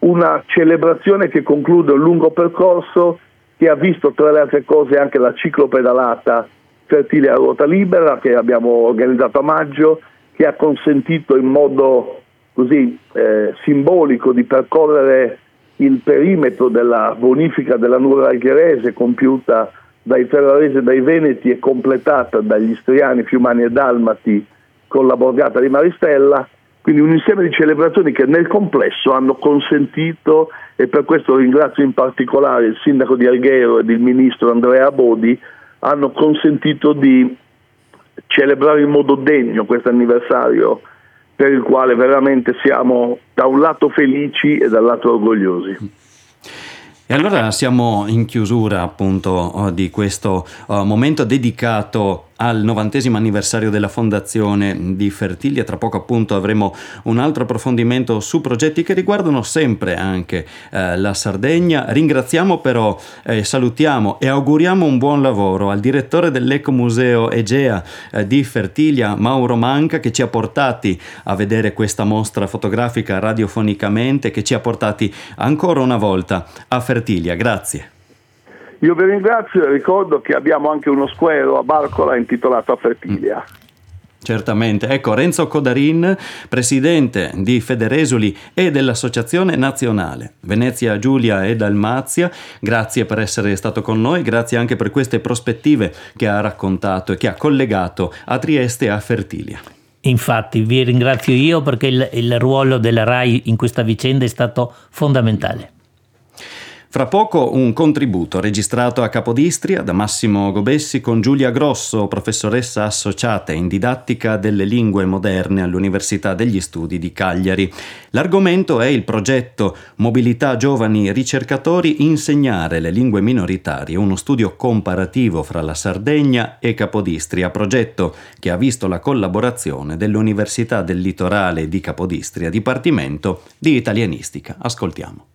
una celebrazione che conclude un lungo percorso che ha visto tra le altre cose anche la ciclopedalata Fertilia a ruota libera che abbiamo organizzato a maggio, che ha consentito in modo così simbolico di percorrere il perimetro della bonifica della Nuova Algherese compiuta dai ferraresi e dai veneti e completata dagli istriani, fiumani e dalmati con la borgata di Maristella. Quindi un insieme di celebrazioni che nel complesso hanno consentito, e per questo ringrazio in particolare il sindaco di Alghero ed il ministro Andrea Bodi, hanno consentito di celebrare in modo degno questo anniversario, per il quale veramente siamo da un lato felici e dall'altro orgogliosi. E allora siamo in chiusura appunto di questo momento dedicato al 90° anniversario della fondazione di Fertilia. Tra poco appunto avremo un altro approfondimento su progetti che riguardano sempre anche la Sardegna. Ringraziamo però, salutiamo e auguriamo un buon lavoro al direttore dell'Ecomuseo Egea di Fertilia, Mauro Manca, che ci ha portati a vedere questa mostra fotografica radiofonicamente, che ci ha portati ancora una volta a Fertilia. Grazie. Io vi ringrazio e ricordo che abbiamo anche uno squero a Barcola intitolato a Fertilia. Certamente. Ecco, Renzo Codarin, presidente di Federesuli e dell'Associazione Nazionale Venezia Giulia e Dalmazia, grazie per essere stato con noi, grazie anche per queste prospettive che ha raccontato e che ha collegato a Trieste e a Fertilia. Infatti vi ringrazio io perché il ruolo della RAI in questa vicenda è stato fondamentale. Fra poco un contributo registrato a Capodistria da Massimo Gobessi con Giulia Grosso, professoressa associata in didattica delle lingue moderne all'Università degli Studi di Cagliari. L'argomento è il progetto Mobilità Giovani Ricercatori, insegnare le lingue minoritarie, uno studio comparativo fra la Sardegna e Capodistria, progetto che ha visto la collaborazione dell'Università del Litorale di Capodistria, Dipartimento di Italianistica. Ascoltiamo.